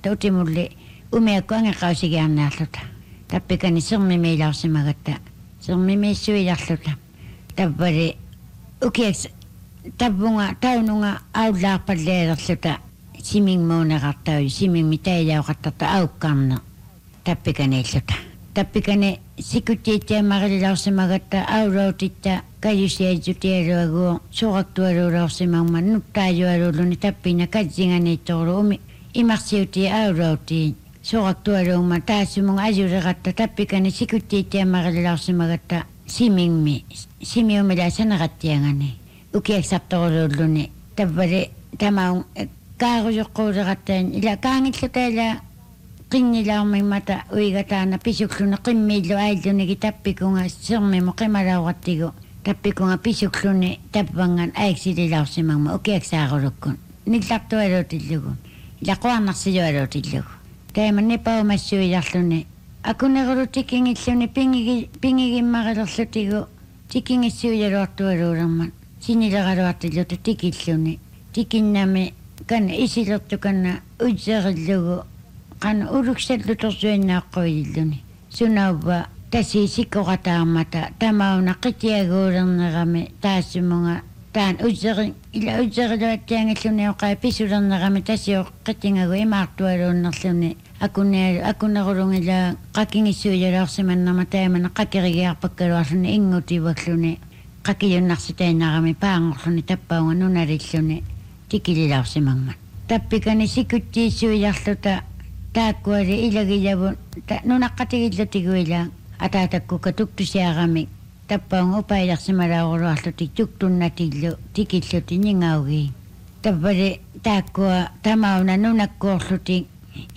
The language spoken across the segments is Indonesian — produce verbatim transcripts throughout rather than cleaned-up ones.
magatta utimulli umiakku angaqausigiarnaarluta tappikani sermimiilaarsimagatta sermimiissuilarluta tappali ukiaks tapunga taununga aullaarpalleelerluta simingmuuneqartaui simingmitailaoqartarta aukkarne tappikaniilluta tappikani sikuttiittiammarililаарsimagatta aulautitta kayusiajutialuaguo soqaktualuulaarsimagma nuttaajualuuluni tappina katsinganiittorlu umi imarsiuti aulauti soqaktualuugma taassumunga ajuleqatta tappikani sikuttiittiammarililаарsimagatta simingmi simiumila sanaqattiangani ukiaksartoruluulluni tappali tamaun kaarujoqquuleqattaan ila kaangillutaila qinnilaarmimmata uigataana pisukkluna qimmiillu aillunigi tappikunga sermimu qimalauqattigu tappikunga pisukluni tappangan aiksililaarsimagma ukiaksaarulukkun nillartualuutillugu ilaquarnarsilualuutillugu taimanni paumassuilarluni akunerulu tikingilluni pingigi pingigimmaqilerlutigu tikingissuilaluartualuulerman sinileqaluartillutu tikilluni tikinnami kan isilertukanna utserillugu kan uluksallutorsuinnaaqquililluni sunauva tasiisikkoqataarmata tamauna qitiaguulernerami taassumunga taan utserin ila utseriluattiangilluni oqaa pisulernerami tasio qitingagu imaartualuunnerluni akunealu akunerulungila qakingissuilaluarsimannama taimana qakirigiarpakkaluarluni ingutivakluni qakiyunnarsitainarami paangorluni tappaunga nunalilluni tikililaarsimagman tappikani sikuttiissuilarluta taakkuali ilagillavun nunaqqatigillutiguila ataatakkuka tuktusiarami tappaunga upailarsimalaaquluarlutik tuktunnatillu tikilluti ningaugi tappali taakkua tamauna nunakkuorlutik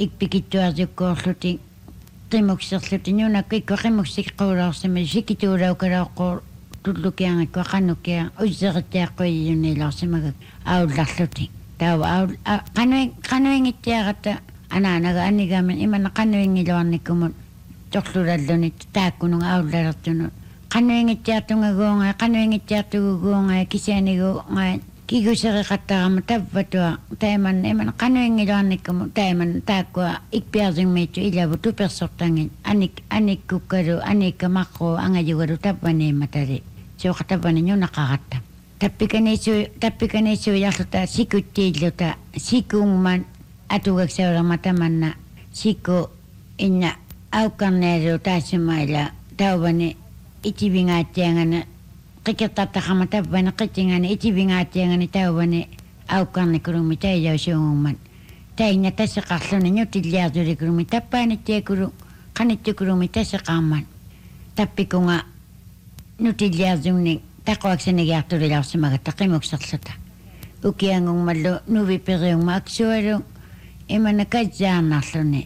ikpikittuarjukkuorlutik qimukserluti nunakku ikku qimuksiqquulaarsimi sikituulaukalaoqquu tullukiangakku qanukia usserittiaqquyunilaarsimagak aullarlutik tau aul qanuing qanuingittiaqatta anaanaga anigamin imana qanuingiluarnikkumut torlulalluni taakkununga aullalertunu qanuingittiartungaguunga qanuingittiartuguguunga kisianiguunga kiguseriqattaqama tappatua taiman imana qanuingiluarnikkumut taiman taakkua ikpiarsingmiittu ilavu tupersortangin anik anikkukkalu anikkamaqqu angajugalu tappaniimmatali suuqatapani nunaqaqatta tappikaniissu tappikaniissuilarluta sikuttiilluta sikungman atugaksaulamaatamanna sikku inna aukkarnealu taassumaila tauvani itivingaattiangana qikirtartaqama tappani qitingani itivingaattiangani tauvani aukkarnikurumi tailausuungumman tainna taseqarluni nutilliartulikurumi tappaanittiakulu qanittukurumi taseqaamman tappikunga nutilliartungni taquaksanigiartulilaarsimagatta qimukserluta ukiangungmallu nuvipiriungma aksualu imana katsaarnarluni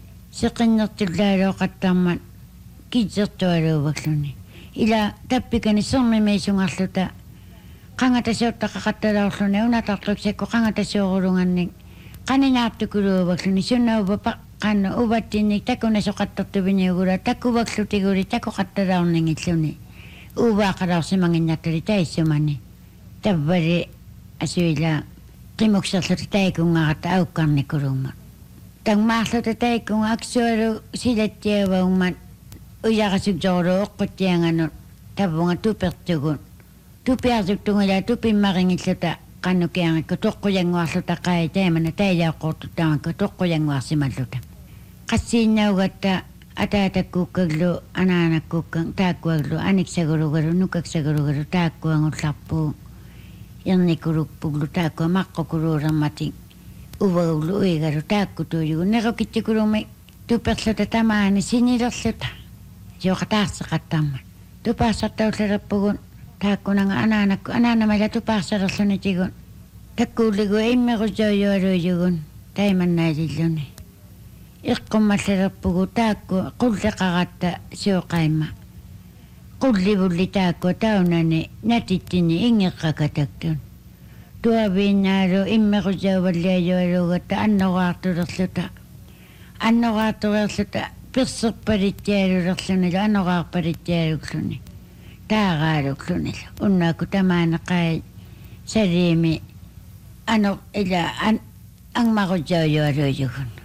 seqinnertullaalooqattarman kitsertualuuvakluni ila tappikani sermimiisungarluta qangatasuuttaqaqattalaorluni unatarluksakku qangatasuurulungannik qaninaartukuluuvakluni sunnauva qanna uvattinnik takunasoqattartuviniugula takkuvaklutiguli takuqattalaorningilluni uvaaqalaorsimanginnattuli taissumani tappali asuila qimukserluta taikungaqatta aukkarnikulumma tangmaarluta taikunga aksualu silattiavaumman uyaqasuktorlu oqquttianganut tapunga tupertugun tupiartuktungila tupimmaringilluta qannukiangakku toqquyanguarluta qai taimana tailauqqortuttaangakku toqquyanguarsimalluta qassiinnaugatta ataatakkuukkaglu anaanakkuukkang taakkuaglu aniksagulugalu nukaksagulugalu taakkuangullarpuu irnikulukpuglu taakkua maqqukuluulermatik uvagulu uigalu taakkutuujugu nequkittikulumi tuperluta tamaani sinilerluta siuqataarseqattarman tupaassartaullerappugun taakkunanga anaanakku anaanamala tupaassalerlunitigun takkuulligu immequsaujualuijugun taimannaililluni iqqummallerappugu taakku qulleqaqatta siuqaimma qullivulli taakku taunani natittini ingeqqakataktun tuaviinnaalu immequsauvalliajualuugatta annoqaartulerluta annoqaartulerluta pirserpalittialulerlunila annoqaarpalittialukluni taaqaaluklunil unnaakku tamaanaqai sariimi ano ila an angmaqusaujualuijugun